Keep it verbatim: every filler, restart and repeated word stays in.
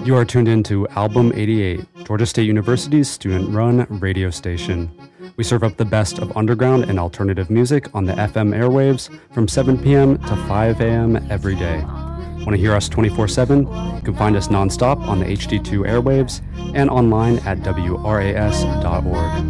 You are tuned in to Album eighty-eight, Georgia State University's student-run radio station. We serve up the best of underground and alternative music on the F M airwaves from seven p.m. to five a.m. every day. Want to hear us twenty-four seven? You can find us nonstop on the H D two airwaves and online at W R A S dot org.